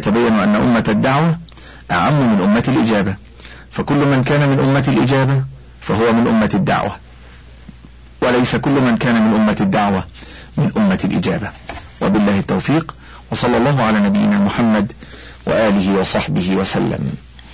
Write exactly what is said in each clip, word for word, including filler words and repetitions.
يتبين أن أمة الدعوة أعم من أمة الإجابة، فكل من كان من أمة الإجابة فهو من أمة الدعوة، وليس كل من كان من أمة الدعوة من أمة الإجابة. وبالله التوفيق، وصلى الله على نبينا محمد وآله وصحبه وسلم.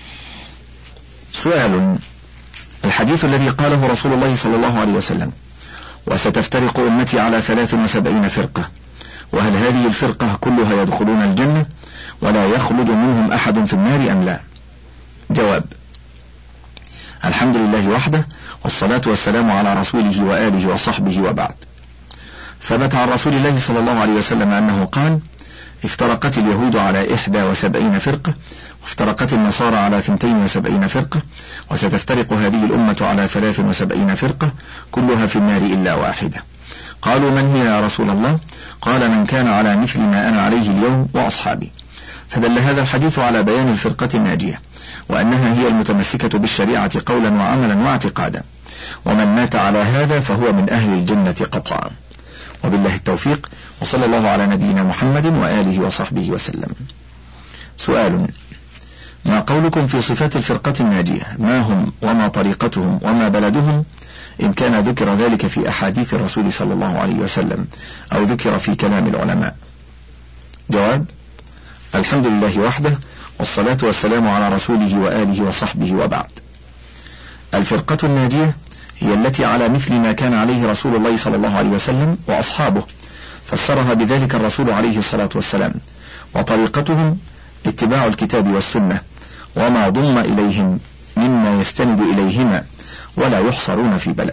سؤال: الحديث الذي قاله رسول الله صلى الله عليه وسلم: وستفترق أمتي على ثلاث وسبعين فرقة، وهل هذه الفرقة كلها يدخلون الجنة ولا يخلد منهم أحد في النار أم لا؟ جواب: الحمد لله وحده، والصلاة والسلام على رسوله وآله وصحبه وبعد. ثبت عن رسول الله صلى الله عليه وسلم أنه قال: افترقت اليهود على إحدى وسبعين فرقة، وافترقت النصارى على ثنتين وسبعين فرقة، وستفترق هذه الأمة على ثلاث وسبعين فرقة كلها في النار إلا واحدة. قالوا: من هي يا رسول الله؟ قال: من كان على مثل ما أنا عليه اليوم وأصحابي. فدل هذا الحديث على بيان الفرقة الناجية، وأنها هي المتمسكة بالشريعة قولا وعملا واعتقادا، ومن مات على هذا فهو من أهل الجنة قطعا. وبالله التوفيق، وصلى الله على نبينا محمد وآله وصحبه وسلم. سؤال: ما قولكم في صفات الفرقة الناجية؟ ما هم وما طريقتهم وما بلدهم، إن كان ذكر ذلك في أحاديث الرسول صلى الله عليه وسلم أو ذكر في كلام العلماء؟ جواب: الحمد لله وحده، والصلاة والسلام على رسوله وآله وصحبه وبعد. الفرقة الناجية هي التي على مثل ما كان عليه رسول الله صلى الله عليه وسلم وأصحابه، فسرها بذلك الرسول عليه الصلاة والسلام. وطريقتهم اتباع الكتاب والسنة وما ضم إليهم مما يستند إليهما، ولا يحصرون في بلد.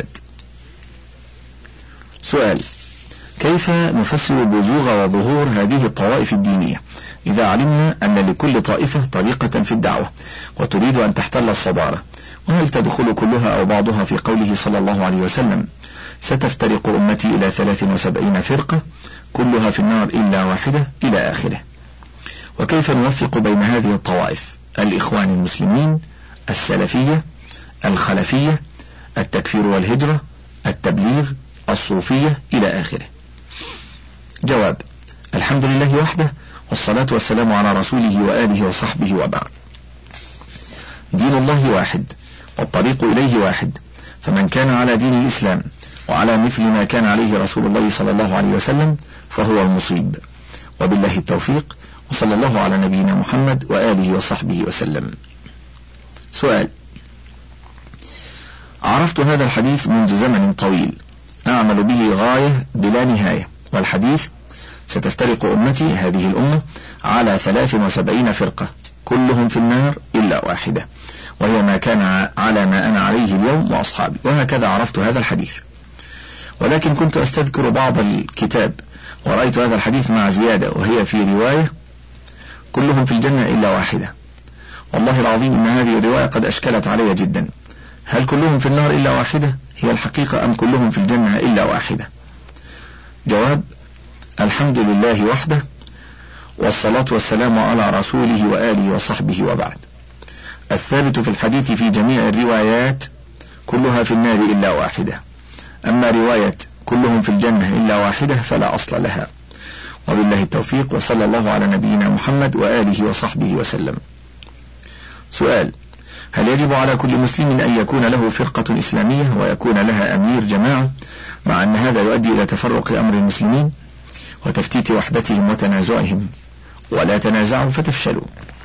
سؤال: كيف نفسر بزوغ وظهور هذه الطوائف الدينية إذا علمنا أن لكل طائفة طريقة في الدعوة وتريد أن تحتل الصدارة؟ وهل تدخل كلها أو بعضها في قوله صلى الله عليه وسلم: ستفترق أمتي إلى ثلاث وسبعين فرقة كلها في النار إلا واحدة، إلى آخره؟ وكيف نوفق بين هذه الطوائف: الإخوان المسلمين، السلفية، الخلفية، التكفير والهجرة، التبليغ، الصوفية، إلى آخره؟ جواب: الحمد لله وحده، والصلاة والسلام على رسوله وآله وصحبه وبعد. دين الله واحد، والطريق إليه واحد، فمن كان على دين الإسلام وعلى مثل ما كان عليه رسول الله صلى الله عليه وسلم فهو المصيب. وبالله التوفيق، وصلى الله على نبينا محمد وآله وصحبه وسلم. سؤال: عرفت هذا الحديث منذ زمن طويل أعمل به غاية بلا نهاية، والحديث: ستفترق أمتي هذه الأمة على ثلاث وسبعين فرقة كلهم في النار إلا واحدة، وهي ما كان على ما أنا عليه اليوم وأصحابي. وهكذا عرفت هذا الحديث، ولكن كنت أستذكر بعض الكتاب ورأيت هذا الحديث مع زيادة، وهي في رواية: كلهم في الجنة إلا واحدة. والله العظيم إن هذه الرواية قد أشكلت علي جدا. هل كلهم في النار إلا واحدة هي الحقيقة، أم كلهم في الجنة إلا واحدة؟ جواب: الحمد لله وحده، والصلاة والسلام على رسوله وآله وصحبه وبعد. الثابت في الحديث في جميع الروايات كلها في النار إلا واحدة، أما رواية كلهم في الجنة إلا واحدة فلا أصل لها. وبالله التوفيق، وصلى الله على نبينا محمد وآله وصحبه وسلم. سؤال: هل يجب على كل مسلم أن يكون له فرقة إسلامية ويكون لها أمير جماعة، مع أن هذا يؤدي إلى تفرق أمر المسلمين وتفتيت وحدتهم وتنازعهم؟ ولا تنازعوا فتفشلوا.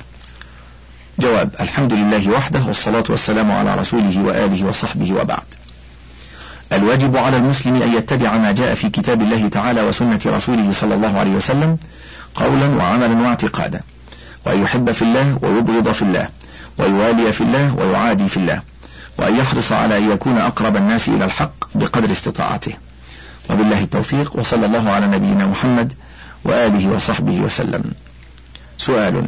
جواب: الحمد لله وحده، والصلاة والسلام على رسوله وآله وصحبه وبعد. الواجب على المسلم أن يتبع ما جاء في كتاب الله تعالى وسنة رسوله صلى الله عليه وسلم قولا وعملا واعتقادا، وأن يحب في الله ويبغض في الله، ويوالي في الله ويعادي في الله، وأن يحرص على أن يكون أقرب الناس إلى الحق بقدر استطاعته. وبالله التوفيق، وصلى الله على نبينا محمد وآله وصحبه وسلم. سؤال: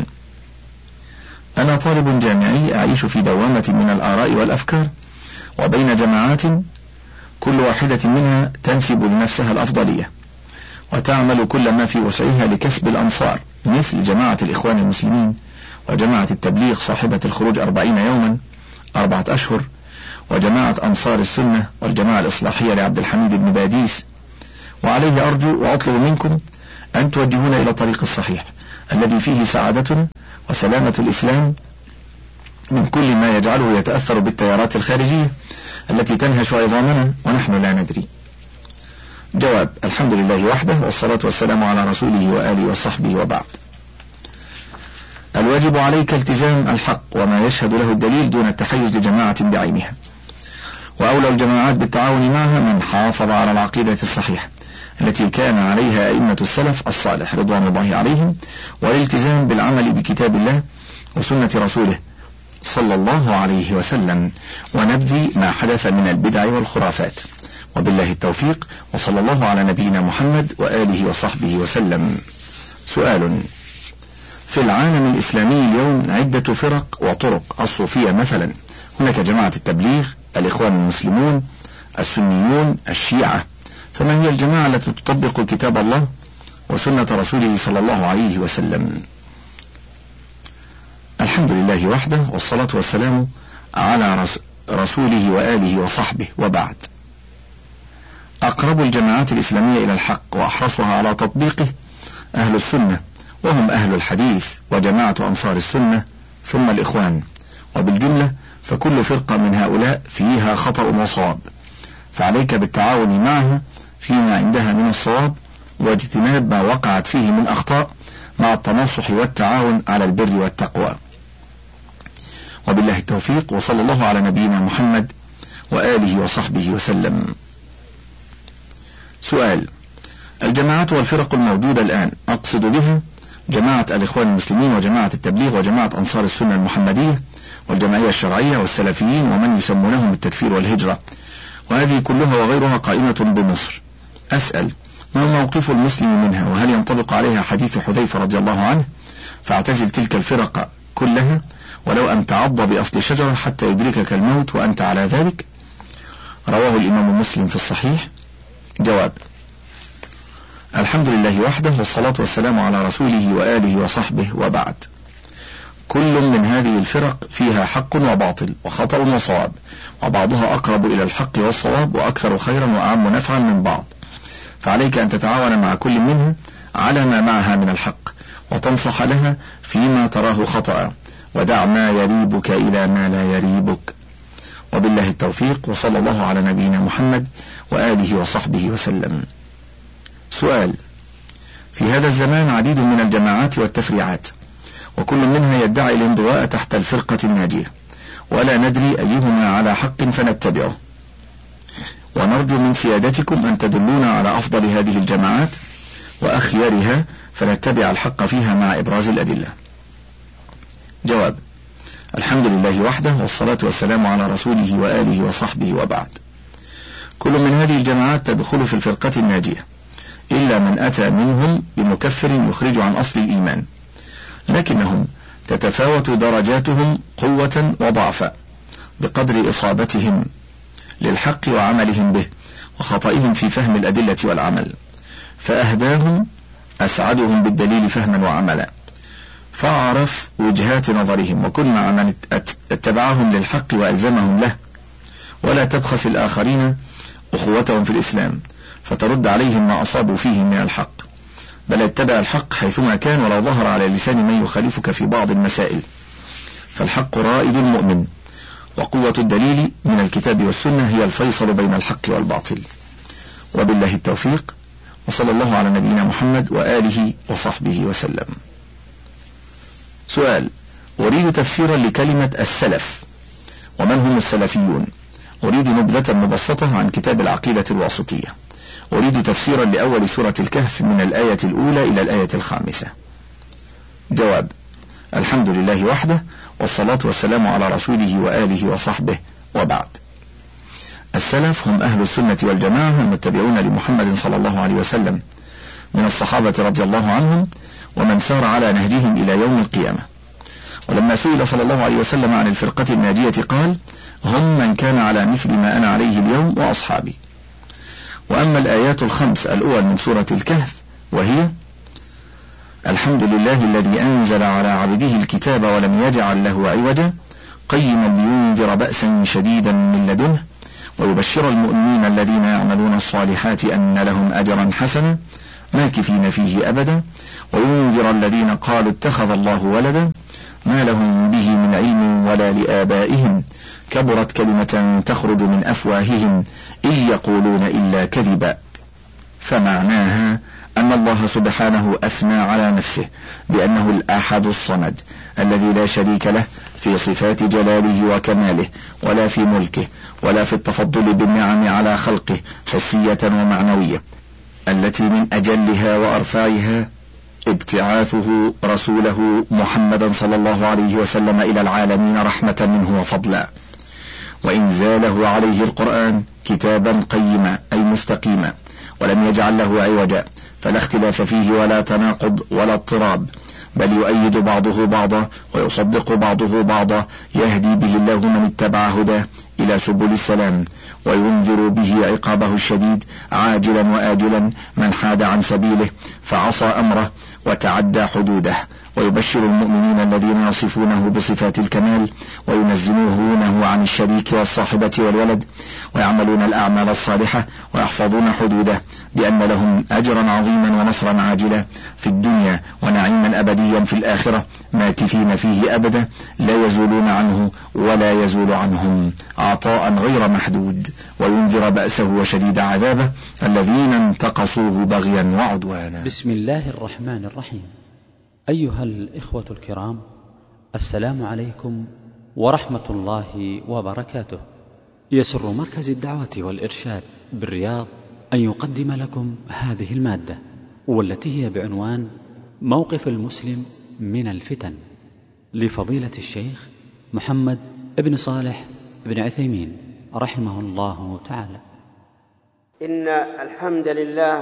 أنا طالب جامعي أعيش في دوامة من الآراء والأفكار وبين جماعات كل واحدة منها تنسب لنفسها الأفضلية وتعمل كل ما في وسعها لكسب الأنصار، مثل جماعة الإخوان المسلمين وجماعة التبليغ صاحبة الخروج أربعين يوما أربعة أشهر، وجماعة أنصار السنة والجماعة الإصلاحية لعبد الحميد بن باديس. وعليه أرجو وأطلب منكم أن توجهون إلى الطريق الصحيح الذي فيه سعادتنا وسلامة الإسلام من كل ما يجعله يتأثر بالتيارات الخارجية التي تنهش عظامنا ونحن لا ندري؟ جواب: الحمد لله وحده، والصلاة والسلام على رسوله وآله وصحبه، وبعد. الواجب عليك التزام الحق وما يشهد له الدليل دون التحيز لجماعة بعينها، وأولى الجماعات بالتعاون معها من حافظ على العقيدة الصحيحة التي كان عليها أئمة السلف الصالح رضوان الله عليهم، والالتزام بالعمل بكتاب الله وسنة رسوله صلى الله عليه وسلم، ونبذ ما حدث من البدع والخرافات. وبالله التوفيق، وصلى الله على نبينا محمد وآله وصحبه وسلم. سؤال: في العالم الإسلامي اليوم عدة فرق وطرق. الصوفية مثلا، هناك جماعة التبليغ، الإخوان المسلمون، السنيون، الشيعة، فما هي الجماعة التي تطبق كتاب الله وسنة رسوله صلى الله عليه وسلم؟ الحمد لله وحده، والصلاة والسلام على رسوله وآله وصحبه، وبعد. أقرب الجماعات الإسلامية إلى الحق وأحرصها على تطبيقه أهل السنة، وهم أهل الحديث وجماعة أنصار السنة، ثم الإخوان. وبالجملة فكل فرقة من هؤلاء فيها خطأ وصواب، فعليك بالتعاون معها فيما عندها من الصواب، واجتناب ما وقعت فيه من أخطاء، مع التناصح والتعاون على البر والتقوى. وبالله التوفيق، وصلى الله على نبينا محمد وآله وصحبه وسلم. سؤال: الجماعات والفرق الموجودة الآن، أقصد بها جماعة الإخوان المسلمين وجماعة التبليغ وجماعة أنصار السنة المحمدية والجمعية الشرعية والسلفيين ومن يسمونهم التكفير والهجرة، وهذه كلها وغيرها قائمة بمصر. أسأل: ما موقف المسلم منها؟ وهل ينطبق عليها حديث حذيفة رضي الله عنه: فاعتزل تلك الفرق كلها ولو أن تعض بأصل شجرة حتى يدركك الموت وأنت على ذلك؟ رواه الإمام مسلم في الصحيح. جواب: الحمد لله وحده، والصلاة والسلام على رسوله وآله وصحبه، وبعد. كل من هذه الفرق فيها حق وباطل وخطأ وصواب، وبعضها أقرب إلى الحق والصواب وأكثر خيرا وأعم نفعا من بعض، فعليك أن تتعاون مع كل منها على ما معها من الحق، وتنصح لها فيما تراه خطأ، ودع ما يريبك إلى ما لا يريبك. وبالله التوفيق، وصلى الله على نبينا محمد وآله وصحبه وسلم. سؤال: في هذا الزمان عديد من الجماعات والتفريعات، وكل منها يدعي الانضواء تحت الفرقة الناجية، ولا ندري أيهما على حق فنتبعه، ونرجو من سيادتكم أن تدلونا على أفضل هذه الجماعات وأخيرها فنتبع الحق فيها مع إبراز الأدلة. جواب: الحمد لله وحده، والصلاة والسلام على رسوله وآله وصحبه، وبعد. كل من هذه الجماعات تدخل في الفرقة الناجية، إلا من أتى منهم بمكفر يخرج عن أصل الإيمان، لكنهم تتفاوت درجاتهم قوة وضعفا بقدر إصابتهم للحق وعملهم به، وخطئهم في فهم الأدلة والعمل، فأهداهم أسعدهم بالدليل فهما وعملا، فاعرف وجهات نظرهم وكن مع من اتبعهم للحق وألزمهم له، ولا تبخس الآخرين أخوتهم في الإسلام فترد عليهم ما أصابوا فيه من الحق، بل اتبع الحق حيثما كان ولو ظهر على لسان من يخالفك في بعض المسائل، فالحق رائد المؤمن، وقوة الدليل من الكتاب والسنة هي الفيصل بين الحق والباطل. وبالله التوفيق، وصلى الله على نبينا محمد وآله وصحبه وسلم. سؤال: أريد تفسيرا لكلمة السلف، ومن هم السلفيون؟ أريد نبذة مبسطة عن كتاب العقيدة الواسطية. أريد تفسيرا لأول سورة الكهف من الآية الأولى إلى الآية الخامسة. جواب: الحمد لله وحده، والصلاة والسلام على رسوله وآله وصحبه، وبعد. السلف هم أهل السنة والجماعة المتبعون لمحمد صلى الله عليه وسلم من الصحابة رضي الله عنهم ومن سار على نهجهم إلى يوم القيامة. ولما سئل صلى الله عليه وسلم عن الفرقة الناجية قال: هم من كان على مثل ما أنا عليه اليوم وأصحابي. وأما الآيات الخمس الأول من سورة الكهف، وهي: الحمد لله الذي أنزل على عبده الكتاب ولم يجعل له عوجا قيما لينذر بأسا شديدا من لدنه ويبشر المؤمنين الذين يعملون الصالحات أن لهم أجرا حسنا ماكثين فيه أبدا، وينذر الذين قالوا اتخذ الله ولدا ما لهم به من علم ولا لآبائهم كبرت كلمة تخرج من أفواههم إن يقولون إلا كذبا. فمعناها أن الله سبحانه أثنى على نفسه بأنه الأحد الصمد الذي لا شريك له في صفات جلاله وكماله، ولا في ملكه، ولا في التفضل بالنعم على خلقه حسية ومعنوية، التي من أجلها وأرفعها ابتعاثه رسوله محمدا صلى الله عليه وسلم إلى العالمين رحمة منه وفضلا، وإنزاله عليه القرآن كتابا قيما أي مستقيما، ولم يجعل له عوجا، فلا اختلاف فيه ولا تناقض ولا اضطراب، بل يؤيد بعضه بعضا ويصدق بعضه بعضا، يهدي به الله من اتبع هداه إلى سبل السلام، وينذر به عقابه الشديد عاجلا وآجلا من حاد عن سبيله فعصى أمره وتعدى حدوده، ويبشر المؤمنين الذين يصفونه بصفات الكمال وينزهونه عن الشريك والصاحبة والولد، ويعملون الأعمال الصالحة ويحفظون حدوده، بأن لهم أجرا عظيما ونصرا عاجلا في الدنيا ونعيما أبديا في الآخرة ماكثين فيه أبدا لا يزولون عنه ولا يزول عنهم عطاء غير محدود، وينذر بأسه وشديد عذابه الذين انتقصوه بغيا وعدوانا. بسم الله الرحمن الرحيم. أيها الإخوة الكرام، السلام عليكم ورحمة الله وبركاته. يسر مركز الدعوة والإرشاد بالرياض أن يقدم لكم هذه المادة، والتي هي بعنوان موقف المسلم من الفتن، لفضيلة الشيخ محمد ابن صالح بن عثيمين رحمه الله تعالى. إن الحمد لله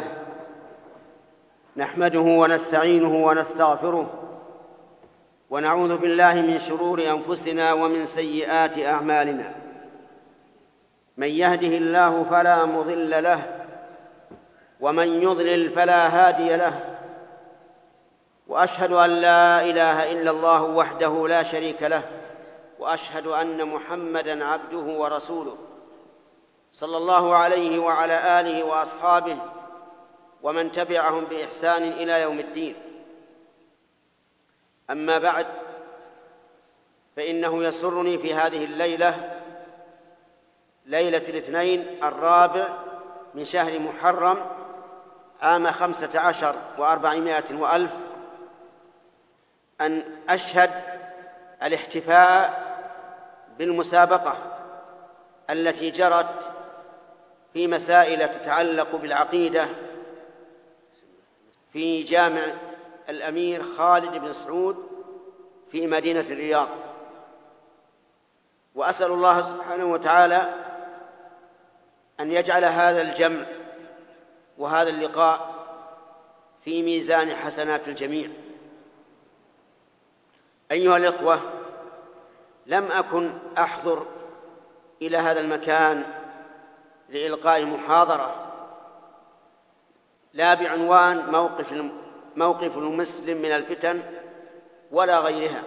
نحمده ونستعينه ونستغفره، ونعوذ بالله من شرور أنفسنا ومن سيئات أعمالنا. من يهده الله فلا مضل له، ومن يضلل فلا هادي له، وأشهد أن لا إله إلا الله وحده لا شريك له، وأشهد أن محمدًا عبده ورسوله صلى الله عليه وعلى آله وأصحابه ومن تبعهم بإحسان إلى يوم الدين. أما بعد، فإنه يسرني في هذه الليلة، ليلة الاثنين الرابع من شهر محرم عام خمسة عشر وأربعمائة وألف، أن أشهد الاحتفاء بالمسابقة التي جرت في مسائل تتعلق بالعقيدة في جامع الأمير خالد بن سعود في مدينة الرياض. وأسأل الله سبحانه وتعالى أن يجعل هذا الجمع وهذا اللقاء في ميزان حسنات الجميع. أيها الإخوة، لم أكن أحضر إلى هذا المكان لإلقاء محاضرة لا بعنوان موقف موقف المسلم من الفتن ولا غيرها،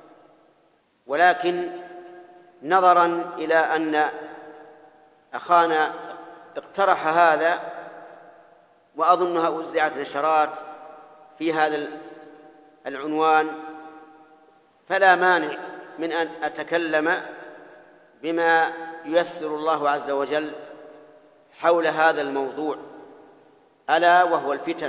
ولكن نظرا إلى أن أخانا اقترح هذا، وأظنها وزعت نشرات في هذا العنوان، فلا مانع من أن أتكلم بما ييسر الله عز وجل حول هذا الموضوع، ألا وهو الفتن.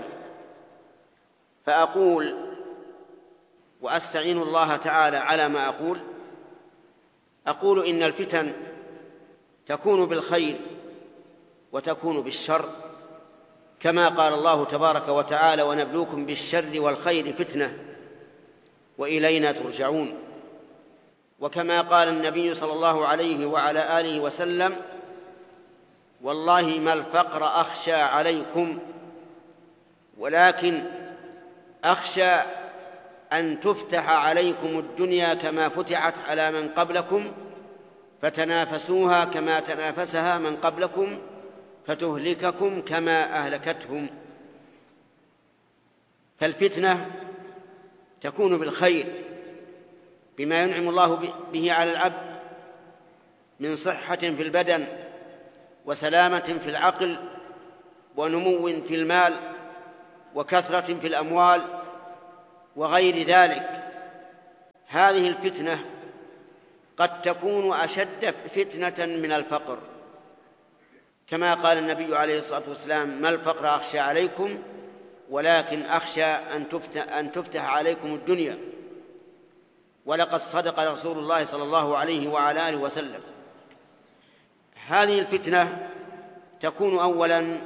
فأقول وأستعين الله تعالى على ما أقول أقول إن الفتن تكون بالخير وتكون بالشر، كما قال الله تبارك وتعالى: ونبلوكم بالشر والخير فتنة وإلينا ترجعون. وكما قال النبي صلى الله عليه وعلى آله وسلم: والله ما الفقر أخشى عليكم، ولكن أخشى أن تفتح عليكم الدنيا كما فتحت على من قبلكم فتنافسوها كما تنافسها من قبلكم فتهلككم كما أهلكتهم. فالفتنة تكون بالخير بما ينعم الله به على العبد من صحة في البدن وسلامة في العقل ونمو في المال وكثرة في الأموال وغير ذلك. هذه الفتنة قد تكون أشد فتنة من الفقر، كما قال النبي عليه الصلاة والسلام: ما الفقر أخشى عليكم ولكن أخشى أن تفتح, أن تفتح عليكم الدنيا. ولقد صدق رسول الله صلى الله عليه وعلى آله وسلم. هذه الفتنة تكون أولا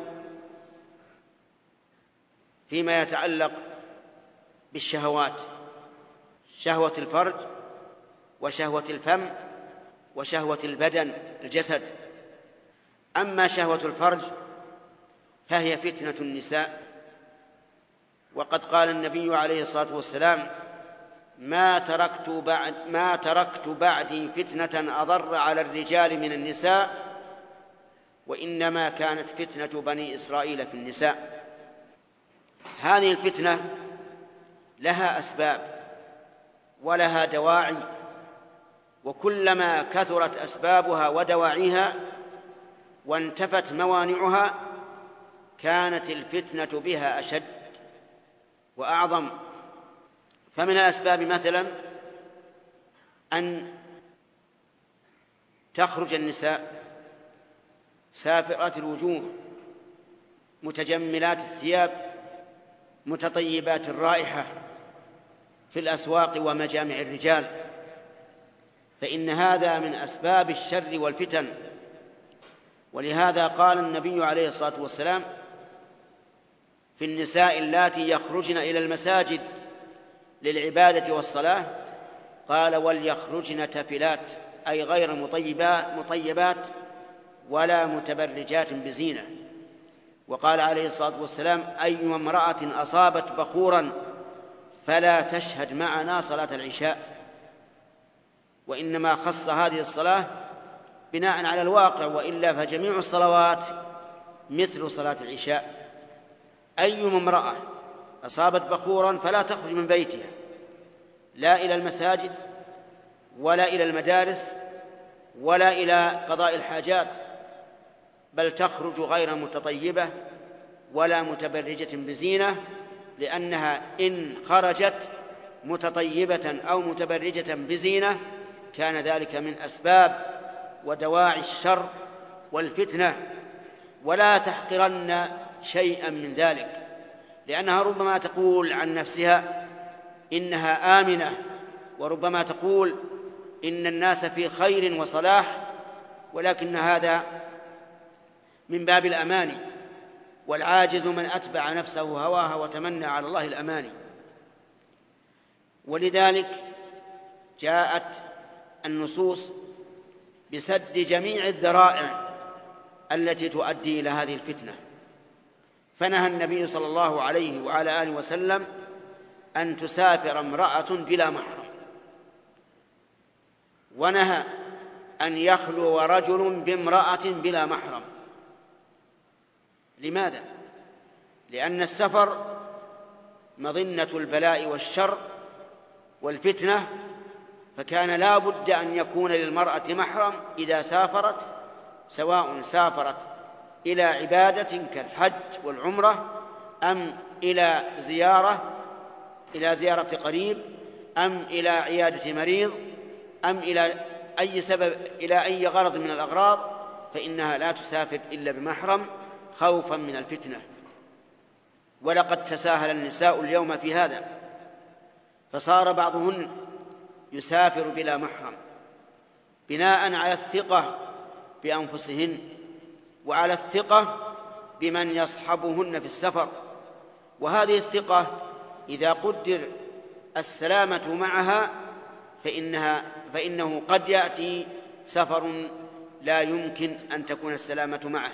فيما يتعلق بالشهوات، شهوة الفرج وشهوة الفم وشهوة البدن الجسد. أما شهوة الفرج فهي فتنة النساء، وقد قال النبي عليه الصلاة والسلام: ما تركت بعد ما تركت بعدي فتنة أضر على الرجال من النساء، وإنما كانت فتنة بني إسرائيل في النساء. هذه الفتنة لها أسباب ولها دواعي، وكلما كثرت أسبابها ودواعيها وانتفت موانعها كانت الفتنة بها أشد وأعظم. فمن الأسباب مثلا أن تخرج النساء سافرات الوجوه متجملات الثياب متطيبات الرائحة في الأسواق ومجامع الرجال، فإن هذا من أسباب الشر والفتن. ولهذا قال النبي عليه الصلاة والسلام في النساء اللاتي يخرجن إلى المساجد للعبادة والصلاة: قال وليخرجن تفلات، أي غير مطيبات ولا متبرجات بزينة. وقال عليه الصلاة والسلام: أيما امرأة أصابت بخورا فلا تشهد معنا صلاة العشاء. وإنما خص هذه الصلاة بناء على الواقع، وإلا فجميع الصلوات مثل صلاة العشاء. أيما امرأة أصابت بخورا فلا تخرج من بيتها لا إلى المساجد ولا إلى المدارس ولا إلى قضاء الحاجات، بل تخرج غير متطيبة ولا متبرجة بزينة، لأنها إن خرجت متطيبة أو متبرجة بزينة كان ذلك من أسباب ودواعي الشر والفتنة. ولا تحقرن شيئا من ذلك، لأنها ربما تقول عن نفسها إنها آمنة، وربما تقول إن الناس في خير وصلاح، ولكن هذا من باب الأماني، والعاجز من أتبع نفسه هواها وتمنى على الله الأماني. ولذلك جاءت النصوص بسد جميع الذرائع التي تؤدي إلى هذه الفتنة، فنهى النبي صلى الله عليه وعلى آله وسلم أن تسافر امرأة بلا محرم، ونهى أن يخلو رجل بامرأة بلا محرم. لماذا؟ لأن السفر مظنة البلاء والشر والفتنة، فكان لا بد أن يكون للمرأة محرم إذا سافرت، سواء سافرت إلى عبادة كالحج والعمرة، أم إلى زيارة إلى زيارة قريب، أم إلى عيادة مريض، أم إلى أي سبب إلى أي غرض من الأغراض، فإنها لا تسافر إلا بمحرم خوفا من الفتنة. ولقد تساهل النساء اليوم في هذا، فصار بعضهن يسافر بلا محرم بناء على الثقة بأنفسهن وعلى الثقة بمن يصحبهن في السفر. وهذه الثقة إذا قدر السلامة معها فإنها فإنه قد يأتي سفر لا يمكن أن تكون السلامة معه.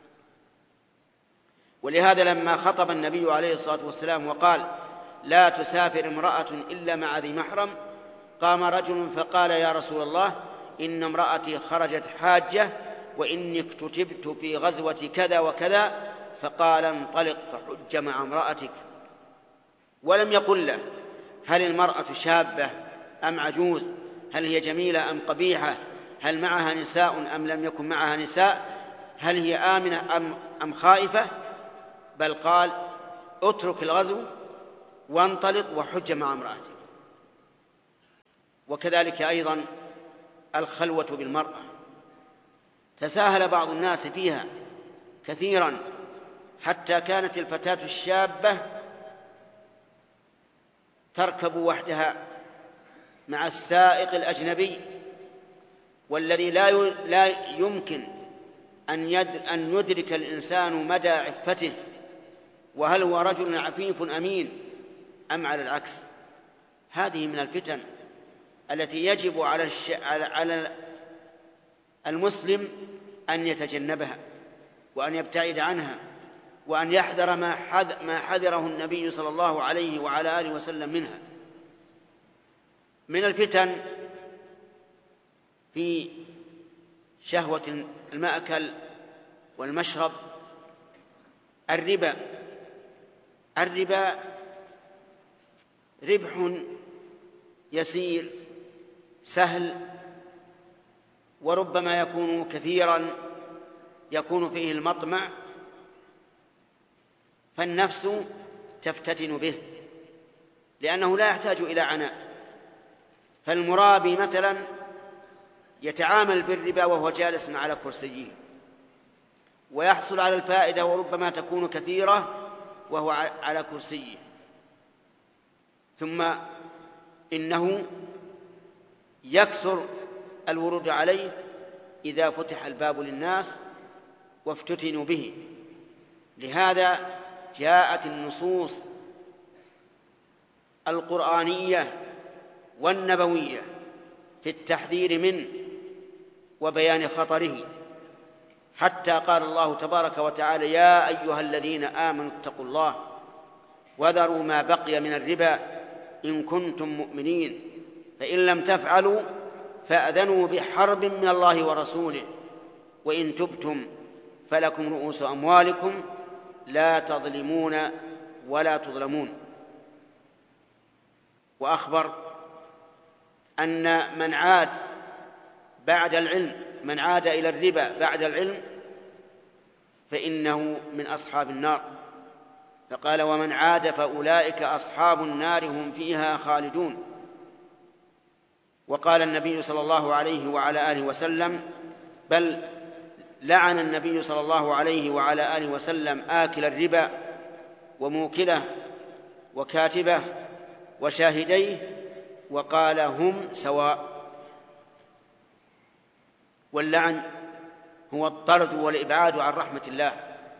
ولهذا لما خطب النبي عليه الصلاة والسلام وقال: لا تسافر امرأة إلا مع ذي محرم، قام رجل فقال: يا رسول الله، إن امرأتي خرجت حاجة وإني اكتتبت في غزوة كذا وكذا. فقال: انطلق فحج مع امرأتك. ولم يقل له هل المرأة شابة أم عجوز، هل هي جميلة أم قبيحة، هل معها نساء أم لم يكن معها نساء، هل هي آمنة أم, أم خائفة، بل قال: اترك الغزو وانطلق وحج مع امرأتك. وكذلك أيضا الخلوة بالمرأة، تساهل بعض الناس فيها كثيرا، حتى كانت الفتاة الشابة تركب وحدها مع السائق الأجنبي، والذي لا يمكن أن يدرك الإنسان مدى عفته، وهل هو رجل عفيف أمين أم على العكس. هذه من الفتن التي يجب على, الش... على المسلم أن يتجنبها وأن يبتعد عنها، وأن يحذر ما, حذ... ما حذره النبي صلى الله عليه وعلى آله وسلم منها. من الفتن في شهوة المأكل والمشرب الربا. الربا ربح يسير سهل، وربما يكون كثيرا يكون فيه المطمع، فالنفس تفتتن به لأنه لا يحتاج إلى عناء. فالمرابي مثلا يتعامل بالربا وهو جالس على كرسيه، ويحصل على الفائدة وربما تكون كثيرة وهو على كرسيه. ثم إنه يكثر الورود عليه إذا فتح الباب للناس وافتتنوا به. لهذا جاءت النصوص القرآنية والنبوية في التحذير منه وبيان خطره، حتى قال الله تبارك وتعالى: يا أيها الذين آمنوا اتقوا الله وذروا ما بقي من الربا إن كنتم مؤمنين فإن لم تفعلوا فأذنوا بحرب من الله ورسوله وإن تبتم فلكم رؤوس أموالكم لا تظلمون ولا تظلمون. وأخبر أن من عاد بعد العلم من عاد إلى الربا بعد العلم فإنه من أصحاب النار، فقال: ومن عاد فأولئك أصحاب النار هم فيها خالدون. وقال النبي صلى الله عليه وعلى آله وسلم: بل لعن النبي صلى الله عليه وعلى آله وسلم آكل الربا وموكله وكاتبه وشاهديه، وقال: هم سواء. واللعن هو الطرد والإبعاد عن رحمة الله.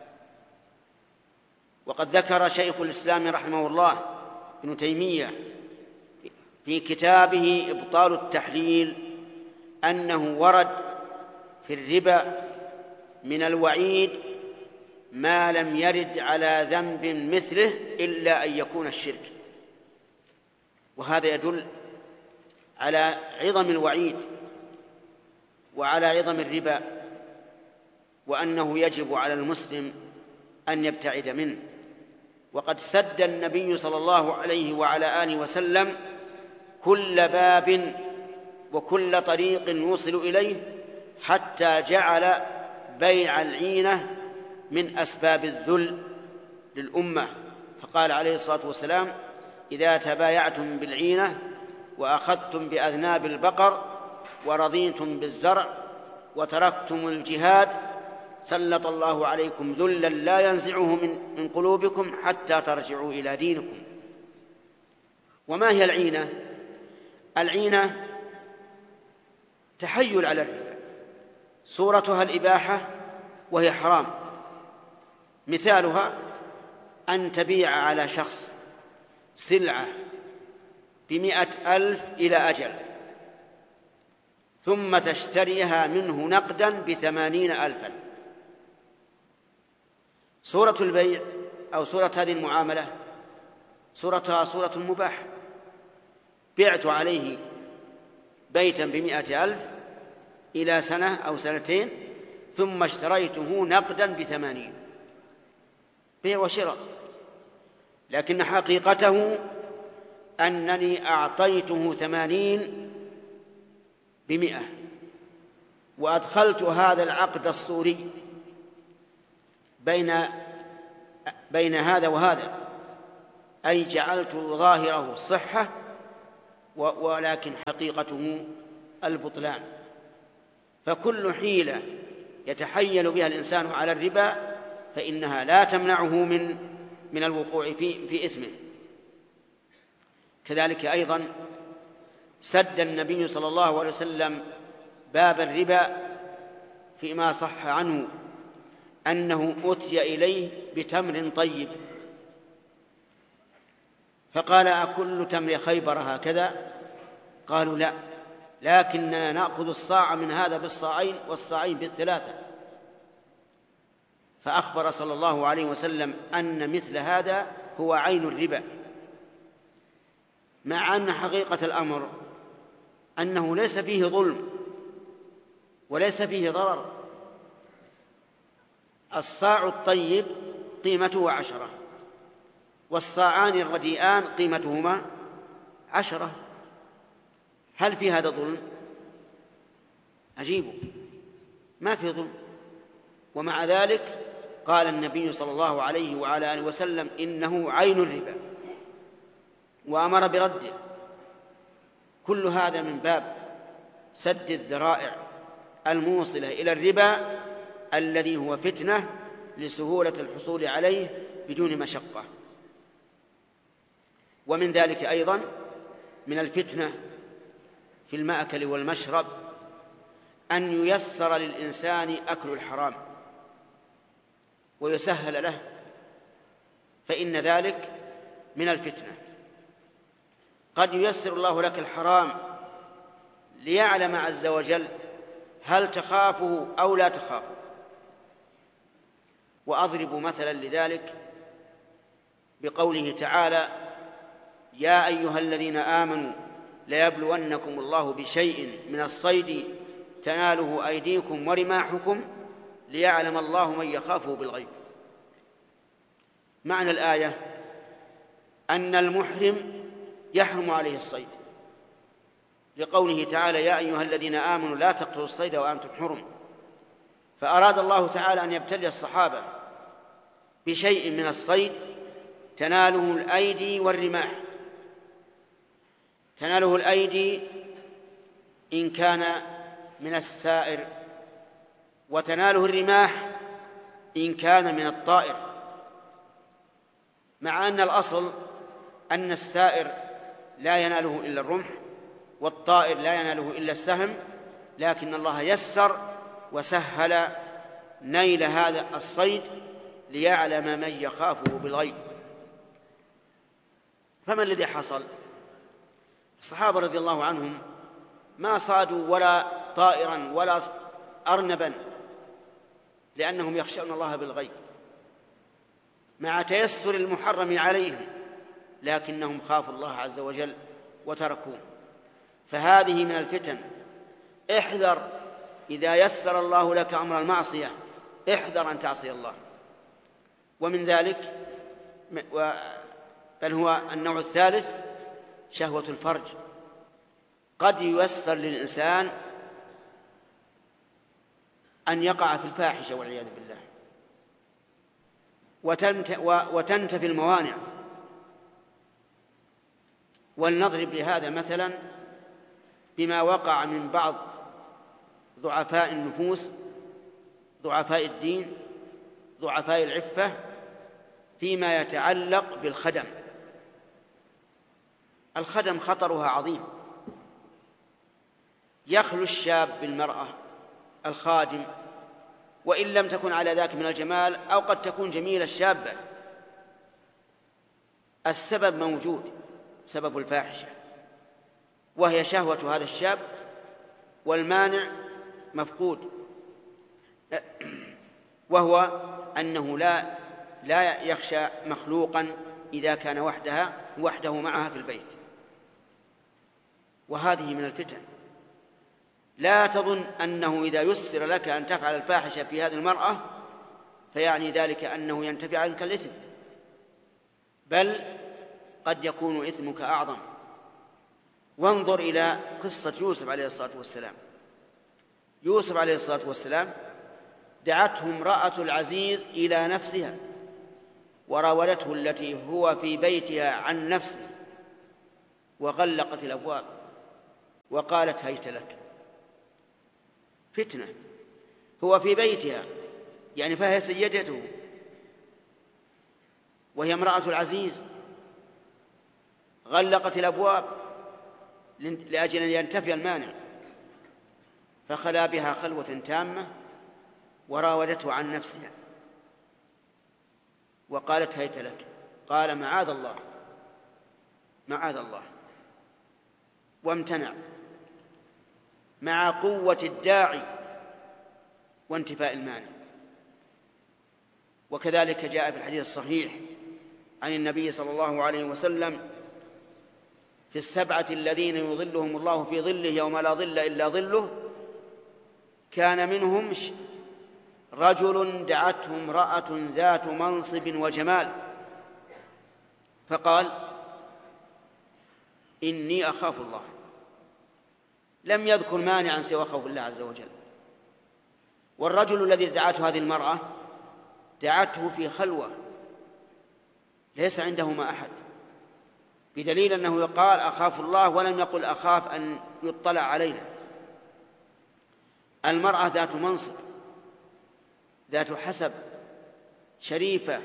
وقد ذكر شيخ الإسلام رحمه الله ابن تيمية في كتابه إبطال التحليل أنه ورد في الربا من الوعيد ما لم يرد على ذنب مثله إلا أن يكون الشرك. وهذا يدل على عظم الوعيد وعلى عظم الربا، وأنه يجب على المسلم أن يبتعد منه. وقد سد النبي صلى الله عليه وعلى آله وسلم كل باب وكل طريق يوصل إليه، حتى جعل بيع العينة من أسباب الذل للأمة، فقال عليه الصلاة والسلام: إذا تبايعتم بالعينة وأخذتم بأذناب البقر ورضيتم بالزرع وتركتم الجهاد سلط الله عليكم ذلا لا ينزعه من, من قلوبكم حتى ترجعوا إلى دينكم. وما هي العينة؟ العينة تحيل على الربا، صورتها الإباحة وهي حرام. مثالها أن تبيع على شخص سلعة بمئة ألف إلى أجل، ثم تشتريها منه نقدا بثمانين ألفا. صورة البيع أو صورة هذه المعاملة صورتها صورة مباحة. بعت عليه بيتا بمئة ألف إلى سنة أو سنتين، ثم اشتريته نقدا بثمانين، بيع وشراء. لكن حقيقته أنني أعطيته ثمانين بمئة، وأدخلت هذا العقد الصوري بين بين هذا وهذا، أي جعلت ظاهره الصحة ولكن حقيقته البطلان. فكل حيلة يتحيل بها الإنسان على الربا فإنها لا تمنعه من من الوقوع في في إثمه. كذلك أيضا سد النبي صلى الله عليه وسلم باب الربا فيما صح عنه أنه أتي إليه بتمر طيب فقال: أكل تمر خيبر هكذا؟ قالوا: لا، لكننا نأخذ الصاع من هذا بالصاعين والصاعين بالثلاثة. فأخبر صلى الله عليه وسلم أن مثل هذا هو عين الربا، مع أن حقيقة الأمر أنه ليس فيه ظلم وليس فيه ضرر. الصاع الطيب قيمته عشرة، والصاعان الرديئان قيمتهما عشرة. هل في هذا ظلم؟ عجيب، ما في ظلم. ومع ذلك قال النبي صلى الله عليه وعلى آله وسلم: إنه عين الربا، وأمر برده. كل هذا من باب سد الذرائع الموصلة إلى الربا الذي هو فتنة لسهولة الحصول عليه بدون مشقة. ومن ذلك أيضا من الفتنة في المأكل والمشرب أن ييسر للإنسان أكل الحرام ويسهل له، فإن ذلك من الفتنة. قد ييسر الله لك الحرام ليعلم عز وجل هل تخافه أو لا تخافه. وأضرب مثلا لذلك بقوله تعالى: يا أيها الذين آمنوا ليبلونكم الله بشيء من الصيد تناله أيديكم ورماحكم ليعلم الله من يخافه بالغيب. معنى الآية أن المحرم يحرم عليه الصيد، لقوله تعالى: يا أيها الذين آمنوا لا تقتلوا الصيد وأنتم حرم. فأراد الله تعالى أن يبتلي الصحابة بشيء من الصيد تناله الأيدي والرماح. تناله الأيدي إن كان من السائر، وتناله الرماح إن كان من الطائر، مع أن الأصل أن السائر لا يناله إلا الرمح والطائر لا يناله إلا السهم، لكن الله يسر وسهل نيل هذا الصيد ليعلم من يخافه بالغيب. فما الذي حصل؟ الصحابة رضي الله عنهم ما صادوا ولا طائرا ولا أرنبا لأنهم يخشون الله بالغيب مع تيسر المحرم عليهم، لكنهم خافوا الله عز وجل وتركوه. فهذه من الفتن. احذر إذا يسر الله لك أمر المعصية، احذر أن تعصي الله. ومن ذلك بل هو النوع الثالث شهوة الفرج. قد ييسر للإنسان أن يقع في الفاحشة والعياذ بالله، وتنتفي الموانع. ولنضرب لهذا مثلا بما وقع من بعض ضعفاء النفوس، ضعفاء الدين، ضعفاء العفة، فيما يتعلق بالخدم. الخدم خطرها عظيم. يخلو الشاب بالمرأة الخادم، وإن لم تكن على ذاك من الجمال، أو قد تكون جميلة الشابة، السبب موجود، سبب الفاحشة، وهي شهوة هذا الشاب، والمانع مفقود، وهو أنه لا لا يخشى مخلوقا إذا كان وحدها وحده معها في البيت. وهذه من الفتن. لا تظن أنه إذا يسر لك أن تفعل الفاحشة في هذه المرأة فيعني ذلك أنه ينتفع عنك الإثم، بل قد يكون إثمك أعظم. وانظر إلى قصة يوسف عليه الصلاة والسلام. يوسف عليه الصلاة والسلام دعته امرأة العزيز إلى نفسها، وراودته التي هو في بيتها عن نفسه وغلقت الأبواب وقالت هيت لك. فتنة، هو في بيتها يعني فهي سيدته وهي امرأة العزيز، غلقت الأبواب لأجل أن ينتفي المانع، فخلا بها خلوة تامة وراودته عن نفسها وقالت هيت لك. قال معاذ الله معاذ الله وامتنع مع قوة الداعي وانتفاء المانع. وكذلك جاء في الحديث الصحيح عن النبي صلى الله عليه وسلم في السبعة الذين يظلهم الله في ظله يوم لا ظل إلا ظله، كان منهم رجل دعته امرأة ذات منصب وجمال فقال إني أخاف الله، لم يذكر مانعا سوى خوف الله عز وجل. والرجل الذي دعته هذه المرأة دعته في خلوة ليس عندهما أحد، بدليل أنه قال أخاف الله ولم يقل أخاف أن يطلع علينا. المرأة ذات منصب ذات حسب شريفة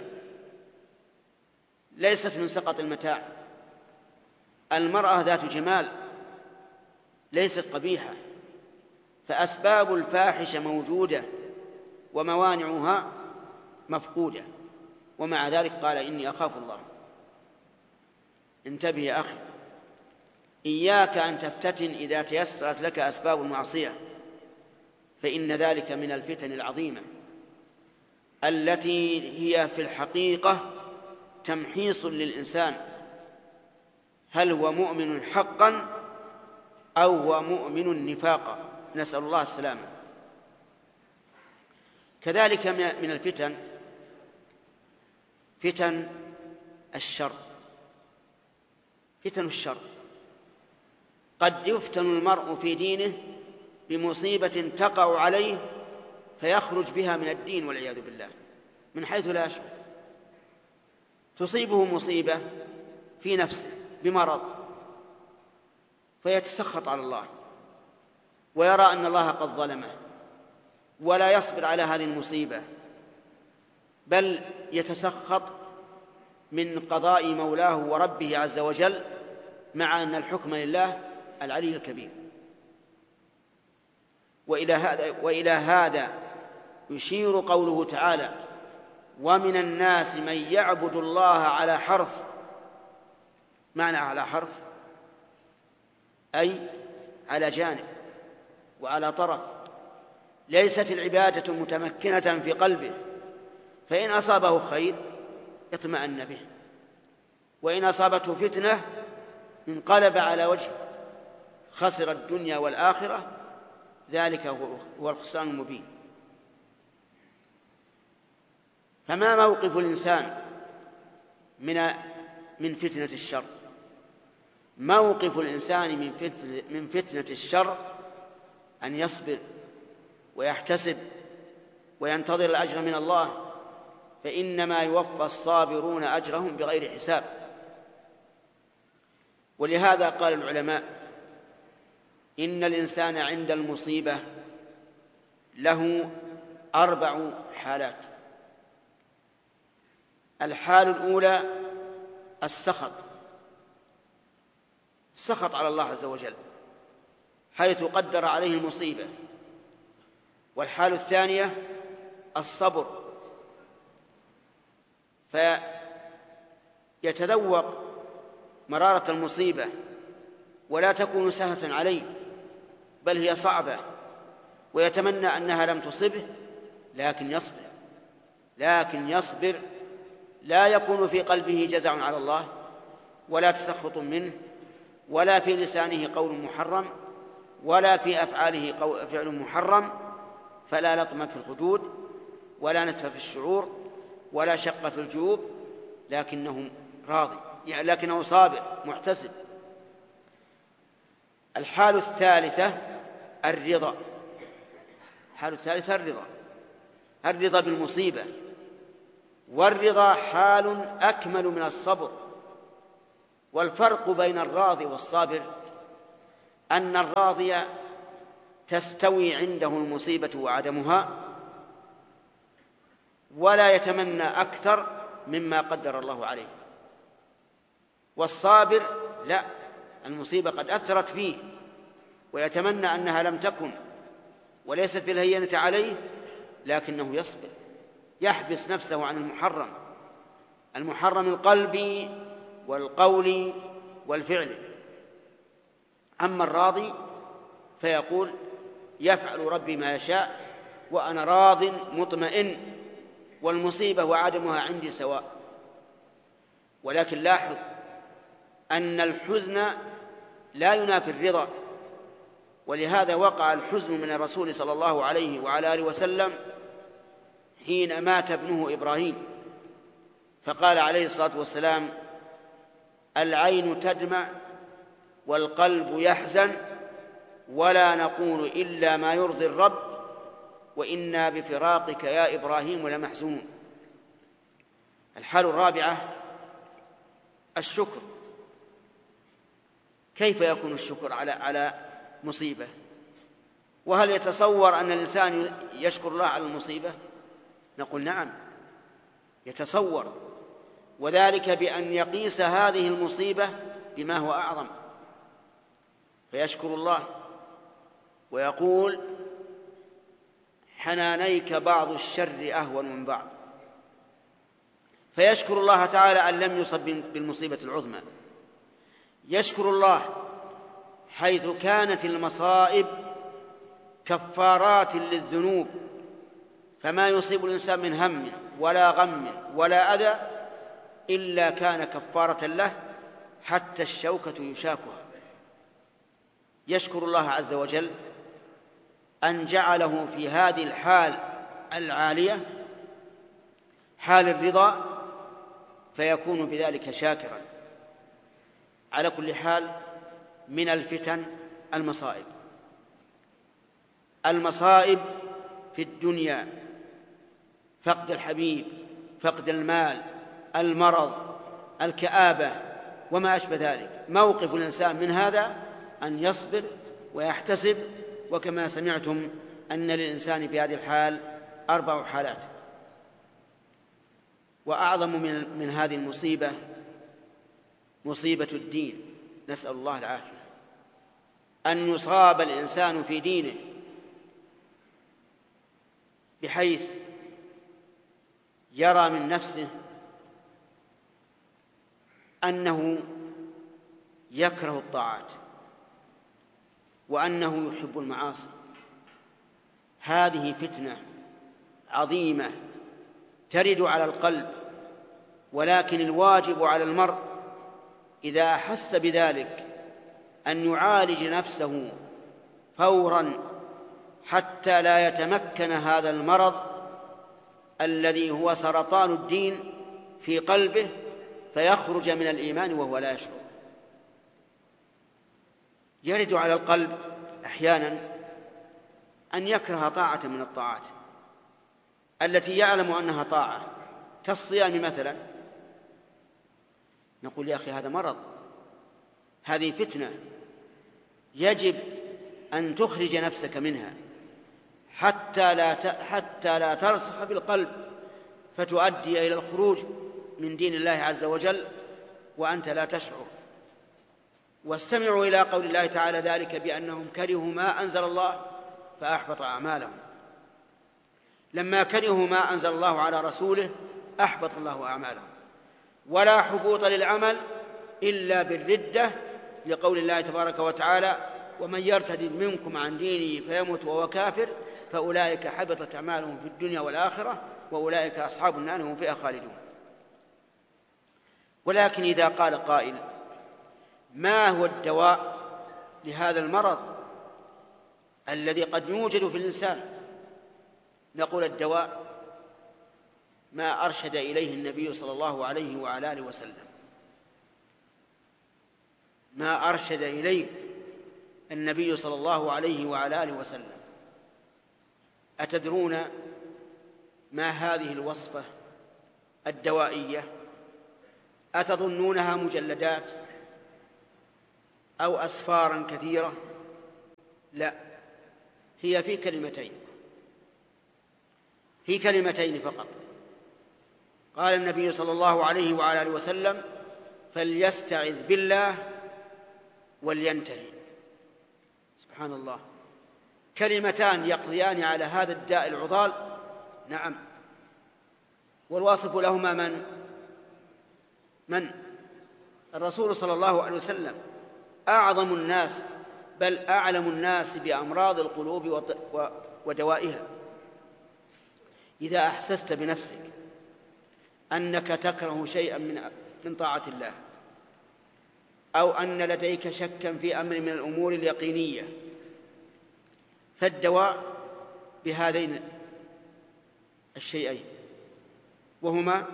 ليست من سقط المتاع، المرأة ذات جمال ليست قبيحة، فأسباب الفاحشة موجودة وموانعها مفقودة، ومع ذلك قال إني أخاف الله. انتبه يا أخي، إياك أن تفتتن إذا تيسرت لك أسباب المعصية، فإن ذلك من الفتن العظيمة التي هي في الحقيقة تمحيص للإنسان، هل هو مؤمن حقا أو هو مؤمن نفاقا، نسأل الله السلامة. كذلك من الفتن فتن الشر. فتن الشر قد يفتن المرء في دينه بمصيبة تقع عليه فيخرج بها من الدين والعياذ بالله من حيث لا يشعر. تصيبه مصيبة في نفسه بمرض فيتسخط على الله ويرى أن الله قد ظلمه ولا يصبر على هذه المصيبة، بل يتسخط من قضاء مولاه وربه عز وجل، مع أن الحكم لله العلي الكبير. وإلى هذا, وإلى هذا يشير قوله تعالى ومن الناس من يعبد الله على حرف. معنى على حرف أي على جانب وعلى طرف، ليست العبادة متمكنة في قلبه، فإن أصابه خير اطمأن به، وإن أصابته فتنة انقلب على وجهه خسر الدنيا والآخرة، ذلك هو الخسران المبين. فما موقف الإنسان من من فتنة الشر؟ موقف الإنسان من فتنة, من فتنة الشر أن يصبر ويحتسب وينتظر الأجر من الله، فإنما يوفى الصابرون أجرهم بغير حساب. ولهذا قال العلماء إن الإنسان عند المصيبة له أربع حالات. الحال الأولى السخط، السخط على الله عز وجل حيث قدر عليه المصيبة. والحال الثانية الصبر، فيتذوق مرارة المصيبة ولا تكون سهلة عليه بل هي صعبة، ويتمنى أنها لم تصبه لكن يصبر لكن يصبر لا يكون في قلبه جزع على الله ولا تسخط منه ولا في لسانه قول محرم ولا في أفعاله فعل محرم، فلا لطم في الخدود ولا نتف في الشعور ولا شق في الجيوب، لكنه راضي يعني لكنه صابر محتسب. الحال الثالثة الرضا. الحال الثالثة الرضا الرضا بالمصيبة، والرضا حال أكمل من الصبر. والفرق بين الراضي والصابر أن الراضي تستوي عنده المصيبة وعدمها ولا يتمنى أكثر مما قدر الله عليه، والصابر لا، المصيبة قد أثرت فيه ويتمنى أنها لم تكن وليست في الهينة عليه، لكنه يصبر، يحبس نفسه عن المحرم، المحرم القلبي والقول والفعل. أما الراضي فيقول يفعل ربي ما يشاء وأنا راض مطمئن والمصيبة وعدمها عندي سواء. ولكن لاحظ أن الحزن لا ينافي الرضا، ولهذا وقع الحزن من الرسول صلى الله عليه وعلى آله وسلم حين مات ابنه إبراهيم، فقال عليه الصلاة والسلام: العين تدمع والقلب يحزن ولا نقول إلا ما يرضي الرب وإنا بفراقك يا إبراهيم لمحزونون. الحال الرابعة الشكر. كيف يكون الشكر على على مصيبة؟ وهل يتصور أن الإنسان يشكر الله على المصيبة؟ نقول نعم يتصور، وذلك بأن يقيس هذه المصيبة بما هو أعظم، فيشكر الله ويقول: حنانيك بعض الشر أهون من بعض، فيشكر الله تعالى أن لم يصب بالمصيبة العظمى. يشكر الله حيث كانت المصائب كفارات للذنوب، فما يصيب الإنسان من هم ولا غم ولا أذى إلا كان كفارة له حتى الشوكة يشاكها. يشكر الله عز وجل أن جعله في هذه الحال العالية حال الرضا، فيكون بذلك شاكرا. على كل حال، من الفتن المصائب. المصائب في الدنيا فقد الحبيب، فقد المال، المرض، الكآبة وما أشبه ذلك. موقف الإنسان من هذا أن يصبر ويحتسب، وكما سمعتم أن للإنسان في هذه الحال أربع حالات. وأعظم من, من هذه المصيبة مصيبة الدين، نسأل الله العافية، أن يصاب الإنسان في دينه بحيث يرى من نفسه أنه يكره الطاعات وأنه يحب المعاصي. هذه فتنة عظيمة ترد على القلب، ولكن الواجب على المرء إذا أحس بذلك أن يعالج نفسه فوراً حتى لا يتمكن هذا المرض الذي هو سرطان الدين في قلبه فيخرج من الإيمان وهو لا يشعر. يرد على القلب أحياناً أن يكره طاعة من الطاعات التي يعلم أنها طاعة، كالصيام مثلا. نقول: يا أخي هذا مرض، هذه فتنة، يجب أن تخرج نفسك منها حتى لا حتى لا ترسخ بالقلب فتؤدي إلى الخروج من دين الله عز وجل وأنت لا تشعر. واستمعوا إلى قول الله تعالى ذلك بأنهم كرهوا ما أنزل الله فأحبط أعمالهم. لما كرهوا ما أنزل الله على رسوله أحبط الله أعمالهم. ولا حبوط للعمل إلا بالردة، لقول الله تبارك وتعالى: ومن يرتد منكم عن دينه فيمت وهو كافر فأولئك حبطت أعمالهم في الدنيا والآخرة وأولئك أصحاب النار هم فيها خالدون. ولكن إذا قال قائل: ما هو الدواء لهذا المرض الذي قد يوجد في الإنسان؟ نقول: الدواء ما أرشد إليه النبي صلى الله عليه وعلى آله وسلم، ما أرشد إليه النبي صلى الله عليه وعلى آله وسلم. أتدرون ما هذه الوصفة الدوائية أتظنونها مجلدات أو أسفارا كثيرة؟ لا، هي في كلمتين في كلمتين فقط. قال النبي صلى الله عليه وعلى آله وسلم: فليستعذ بالله ولينتهي. سبحان الله، كلمتان يقضيان على هذا الداء العضال. نعم، والواصف لهما من؟ من؟ الرسول صلى الله عليه وسلم، أعظم الناس بل أعلم الناس بأمراض القلوب ودوائها. إذا أحسست بنفسك أنك تكره شيئا من من طاعة الله، أو أن لديك شكا في أمر من الأمور اليقينية، فالدواء بهذين الشيئين، وهما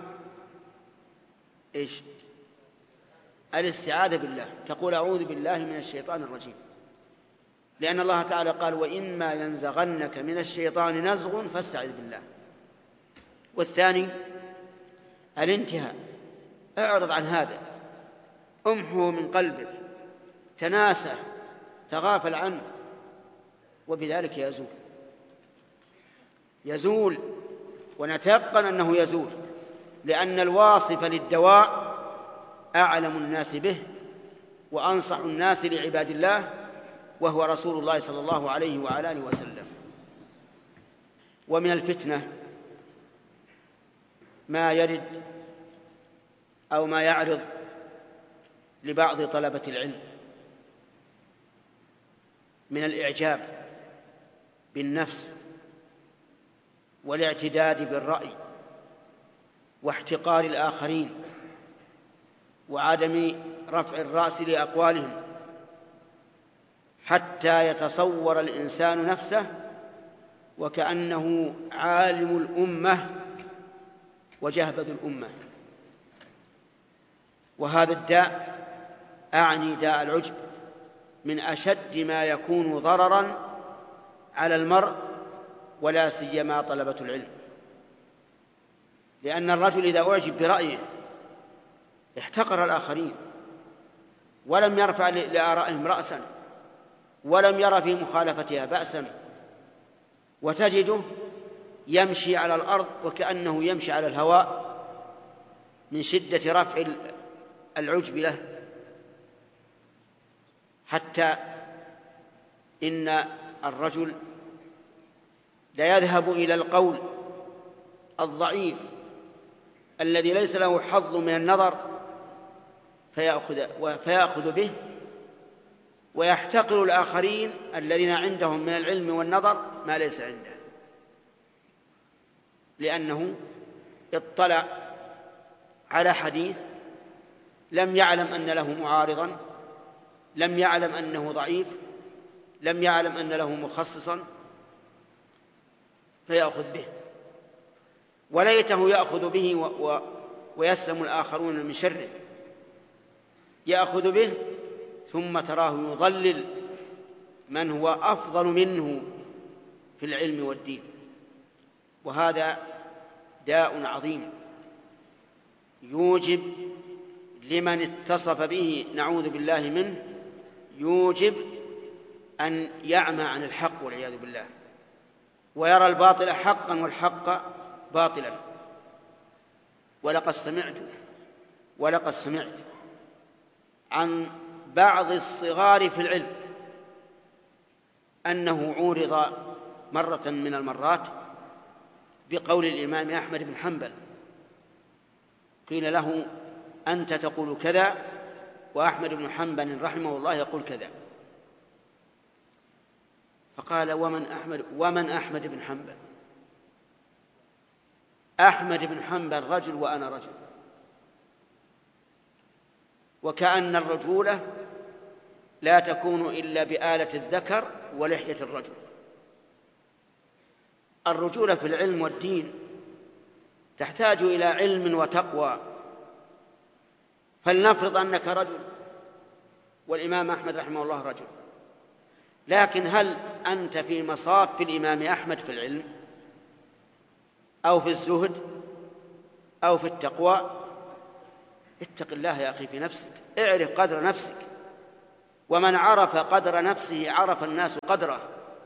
إيش؟ الاستعاذة بالله. تقول: أعوذ بالله من الشيطان الرجيم، لأن الله تعالى قال: وإما ينزغنك من الشيطان نزغ فاستعذ بالله. والثاني الانتهاء، اعرض عن هذا، امحه من قلبك، تناسى، تغافل عنه، وبذلك يزول يزول ونتيقن أنه يزول، لأن الواصف للدواء أعلم الناس به وأنصح الناس لعباد الله، وهو رسول الله صلى الله عليه وعلى آله وسلم. ومن الفتنة ما يرد أو ما يعرض لبعض طلبة العلم من الإعجاب بالنفس والاعتداد بالرأي واحتقار الآخرين وعدم رفع الرأس لأقوالهم، حتى يتصور الإنسان نفسه وكأنه عالم الأمة وجهبذ الأمة. وهذا الداء، أعني داء العجب، من أشد ما يكون ضرراً على المرء، ولا سيما طلبة العلم، لأن الرجل إذا أعجب برأيه احتقر الآخرين ولم يرفع لآرائهم رأسا ولم يرى في مخالفتها بأسا، وتجده يمشي على الأرض وكأنه يمشي على الهواء من شدة رفع العجب له، حتى إن الرجل لا يذهب إلى القول الضعيف الذي ليس له حظ من النظر فيأخذ, فيأخذ به، ويحتقر الآخرين الذين عندهم من العلم والنظر ما ليس عنده، لأنه اطلع على حديث لم يعلم أن له معارضا، لم يعلم أنه ضعيف، لم يعلم أن له مخصصا، فيأخذ به، وليته يأخذ به و... و... ويسلم الآخرون من شره. يأخذ به ثم تراه يضلل من هو أفضل منه في العلم والدين، وهذا داء عظيم يوجب لمن اتصف به، نعوذ بالله منه، يوجب أن يعمى عن الحق والعياذ بالله، ويرى الباطل حقا والحق باطلا. ولقد سمعت ولقد سمعت عن بعض الصغار في العلم أنه عورض مرة من المرات بقول الإمام أحمد بن حنبل، قيل له: أنت تقول كذا وأحمد بن حنبل رحمه الله يقول كذا. فقال: ومن أحمد, ومن أحمد بن حنبل؟ أحمد بن حنبل رجل وأنا رجل، وكأن الرجولة لا تكون إلا بآلة الذكر ولحية الرجل. الرجولة في العلم والدين تحتاج إلى علم وتقوى. فلنفرض أنك رجل والإمام أحمد رحمه الله رجل، لكن هل أنت في مصاف الإمام أحمد في العلم أو في الزهد أو في التقوى، اتق الله يا أخي في نفسك، اعرف قدر نفسك، ومن عرف قدر نفسه عرف الناس قدره،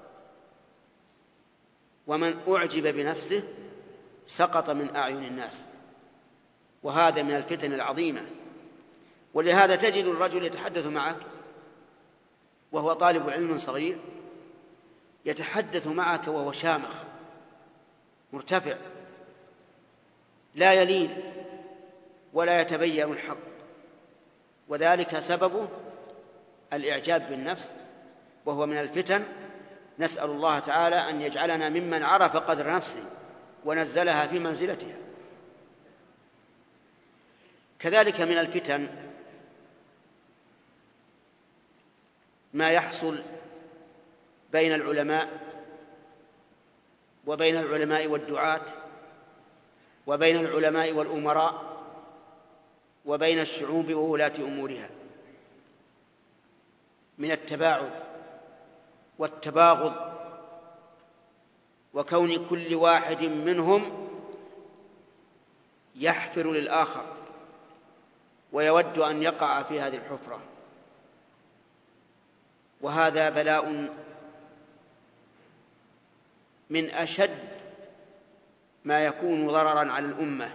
ومن أعجب بنفسه سقط من أعين الناس. وهذا من الفتن العظيمة. ولهذا تجد الرجل يتحدث معك وهو طالب علم صغير، يتحدث معك وهو شامخ مرتفع لا يلين ولا يتبين الحق، وذلك سببه الإعجاب بالنفس، وهو من الفتن. نسأل الله تعالى أن يجعلنا ممن عرف قدر نفسه ونزلها في منزلتها. كذلك من الفتن ما يحصل بين العلماء وبين العلماء والدعاة، وبين العلماء والأمراء، وبين الشعوب وولاة أمورها، من التباعد والتباغض، وكون كل واحد منهم يحفر للآخر ويود أن يقع في هذه الحفرة. وهذا بلاء من أشد ما يكون ضرراً على الأمة.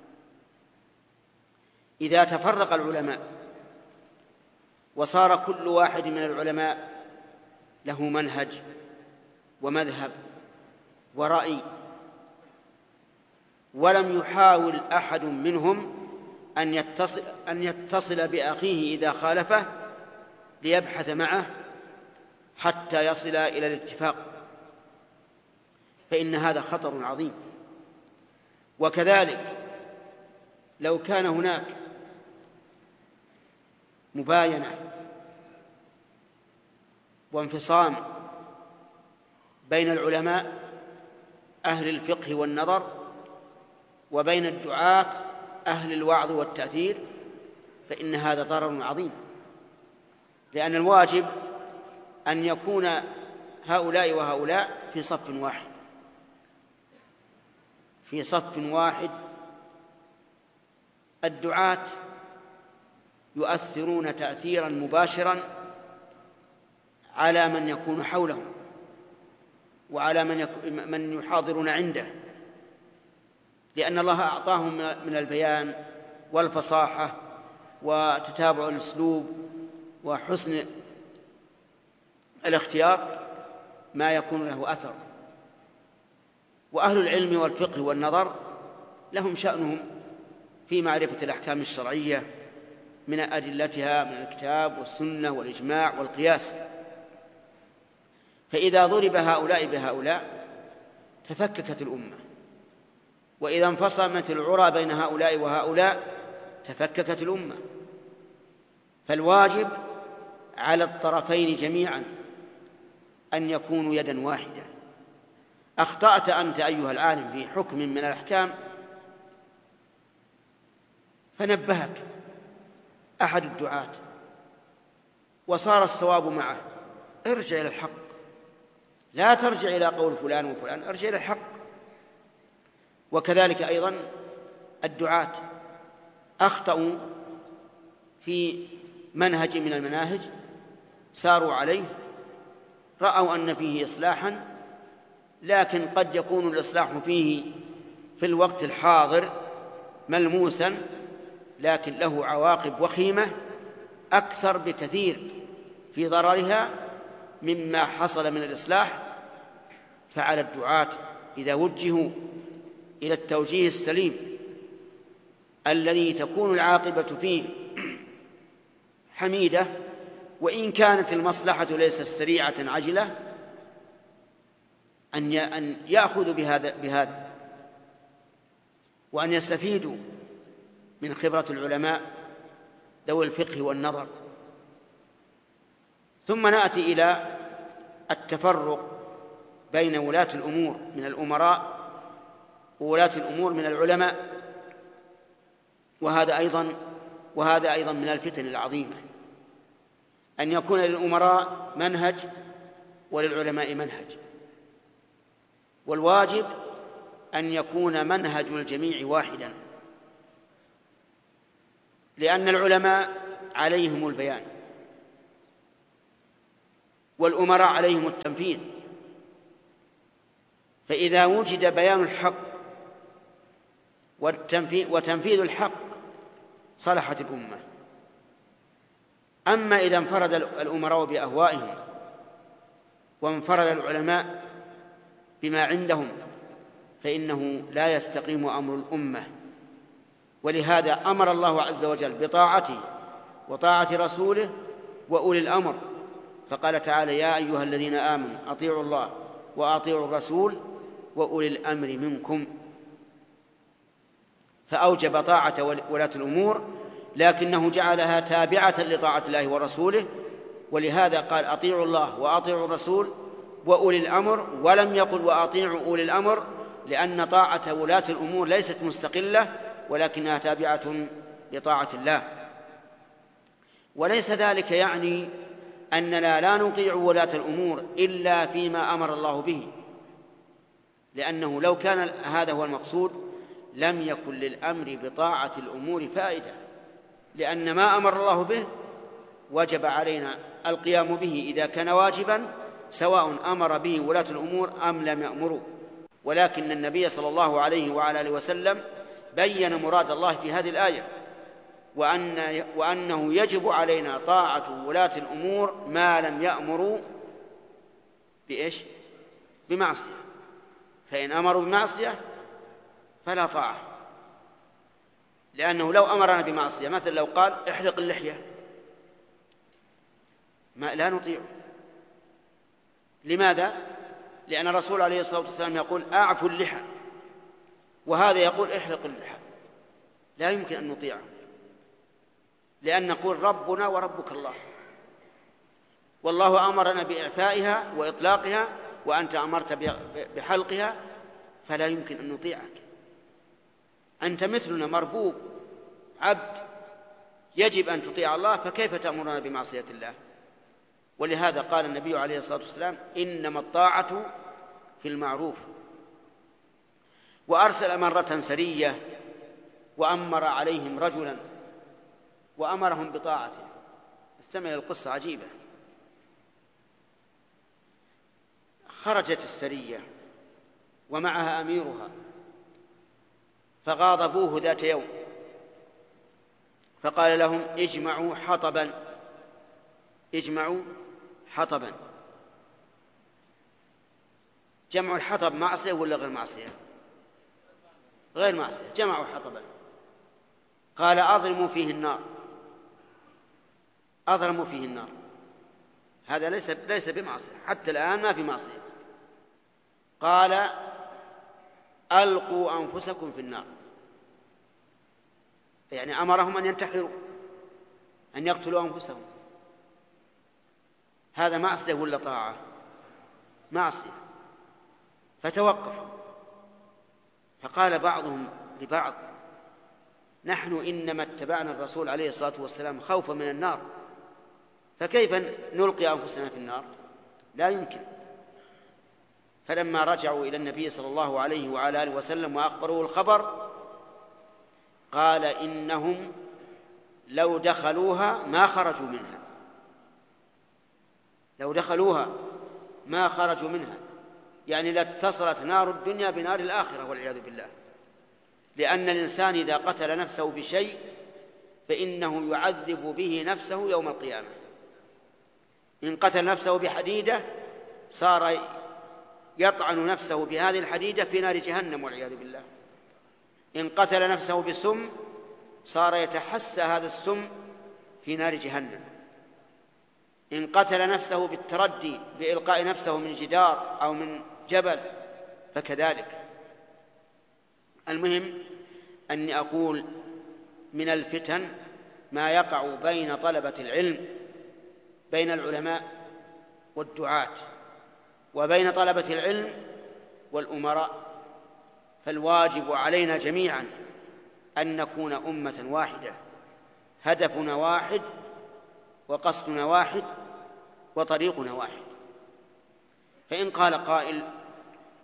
إذا تفرق العلماء وصار كل واحد من العلماء له منهج ومذهب ورأي، ولم يحاول أحد منهم أن يتصل, أن يتصل بأخيه إذا خالفه ليبحث معه حتى يصل إلى الاتفاق، فإن هذا خطر عظيم. وكذلك لو كان هناك مباينة وانفصام بين العلماء أهل الفقه والنظر وبين الدعاة أهل الوعظ والتأثير، فإن هذا ضرر عظيم، لأن الواجب أن يكون هؤلاء وهؤلاء في صف واحد في صف واحد. الدعاة يؤثرون تأثيرا مباشرا على من يكون حولهم وعلى من, من يحاضرون عنده، لأن الله أعطاهم من البيان والفصاحة وتتابع الأسلوب وحسن الاختيار ما يكون له أثر. وأهل العلم والفقه والنظر لهم شأنهم في معرفة الأحكام الشرعية من أدلتها من الكتاب والسنة والإجماع والقياس. فإذا ضرب هؤلاء بهؤلاء تفككت الأمة، وإذا انفصمت العرى بين هؤلاء وهؤلاء تفككت الأمة. فالواجب على الطرفين جميعا أن يكونوا يدا واحدة. أخطأت أنت أيها العالم في حكم من الأحكام فنبهك أحد الدعاة وصار الصواب معه، ارجع إلى الحق، لا ترجع إلى قول فلان وفلان، ارجع إلى الحق. وكذلك أيضا الدعاة أخطأوا في منهج من المناهج ساروا عليه، رأوا أن فيه إصلاحا، لكن قد يكون الإصلاح فيه في الوقت الحاضر ملموسا، لكن له عواقب وخيمة أكثر بكثير في ضررها مما حصل من الإصلاح. فعلى الدعاة إذا وجهوا إلى التوجيه السليم الذي تكون العاقبة فيه حميدة، وإن كانت المصلحة ليست سريعة عجلة، أن يأخذوا بهذا بهذا وأن يستفيدوا من خبرة العلماء ذوي الفقه والنظر. ثم نأتي إلى التفرق بين ولاة الأمور من الأمراء وولاة الأمور من العلماء، وهذا أيضا وهذا أيضا من الفتن العظيمة، أن يكون للأمراء منهج وللعلماء منهج. والواجب أن يكون منهج الجميع واحدا لأن العلماء عليهم البيان والأمراء عليهم التنفيذ، فإذا وجد بيان الحق وتنفيذ الحق صلحت الأمة. أما إذا انفرد الأمراء بأهوائهم وانفرد العلماء بما عندهم فإنه لا يستقيم أمر الأمة. ولهذا أمر الله عز وجل بطاعته وطاعة رسوله وأولي الأمر، فقال تعالى: يا أيها الذين آمنوا أطيعوا الله وأطيعوا الرسول وأولي الأمر منكم. فأوجب طاعة ولاة الأمور، لكنه جعلها تابعة لطاعة الله ورسوله، ولهذا قال: أطيعوا الله وأطيعوا الرسول وأولي الأمر، ولم يقل وأطيعوا أولي الأمر، لأن طاعة ولاة الأمور ليست مستقلة ولكنها تابعة لطاعة الله. وليس ذلك يعني أننا لا نطيع ولاة الأمور إلا فيما أمر الله به، لأنه لو كان هذا هو المقصود لم يكن للأمر بطاعة الأمور فائدة، لأن ما أمر الله به وجب علينا القيام به إذا كان واجبا، سواء أمر به ولاة الأمور أم لم يأمروا. ولكن النبي صلى الله عليه وعلى آله وسلم بين مراد الله في هذه الآية، وأن وأنه يجب علينا طاعة ولاة الأمور ما لم يأمروا بإيش؟ بمعصية. فإن أمروا بمعصية فلا طاعة، لأنه لو أمرنا بمعصية، مثل لو قال احلق اللحية، ما لا نطيعه. لماذا؟ لأن الرسول عليه الصلاة والسلام يقول أعفوا اللحى، وهذا يقول احلق اللحى، لا يمكن أن نطيعه، لأن نقول ربنا وربك الله، والله أمرنا بإعفائها وإطلاقها وأنت أمرت بحلقها، فلا يمكن أن نطيعك. أنت مثلنا مربوب عبد، يجب أن تطيع الله، فكيف تأمرنا بمعصية الله؟ ولهذا قال النبي عليه الصلاة والسلام: إنما الطاعة في المعروف. وأرسل مرة سرية وأمر عليهم رجلا وأمرهم بطاعته. استمع القصة عجيبة. خرجت السرية ومعها أميرها فغاضبوه ذات يوم، فقال لهم: اجمعوا حطبا اجمعوا حطبا. جمع الحطب معصية ولا غير معصية؟ غير معصية. جمعوا حطبا. قال: أضرموا فيه النار. أضرموا فيه النار. هذا ليس ليس بمعصية، حتى الآن ما في معصية. قال: ألقوا أنفسكم في النار. يعني أمرهم أن ينتحروا، أن يقتلوا أنفسهم. هذا معصية ولا طاعة؟ معصية. فتوقفوا. فقال بعضهم لبعض: نحن إنما اتبعنا الرسول عليه الصلاة والسلام خوفا من النار، فكيف نلقي أنفسنا في النار؟ لا يمكن. فلما رجعوا إلى النبي صلى الله عليه وعلى آله وسلم وأخبروه الخبر قال: إنهم لو دخلوها ما خرجوا منها، لو دخلوها ما خرجوا منها، يعني لاتصلت نار الدنيا بنار الآخرة والعياذ بالله. لأن الإنسان إذا قتل نفسه بشيء فإنه يعذب به نفسه يوم القيامة. إن قتل نفسه بحديدة صار يطعن نفسه بهذه الحديدة في نار جهنم والعياذ بالله. إن قتل نفسه بسم صار يتحسى هذا السم في نار جهنم. إن قتل نفسه بالتردي بإلقاء نفسه من جدار أو من جبل فكذلك. المهم أني أقول من الفتن ما يقع بين طلبة العلم، بين العلماء والدعاة، وبين طلبة العلم والأمراء. فالواجب علينا جميعا أن نكون أمة واحدة، هدفنا واحد وقصدنا واحد وطريقنا واحد. فإن قال قائل: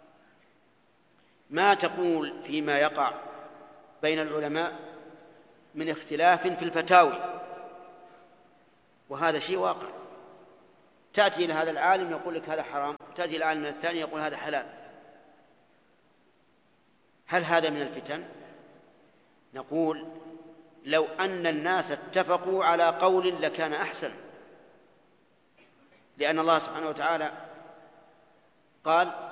ما تقول فيما يقع بين العلماء من اختلاف في الفتاوي، وهذا شيء واقع. تأتي إلى هذا العالم يقول لك هذا حرام، تأتي إلى العالم الثاني يقول هذا حلال. هل هذا من الفتن؟ نقول لو أن الناس اتفقوا على قول لكان أحسن، لأن الله سبحانه وتعالى قال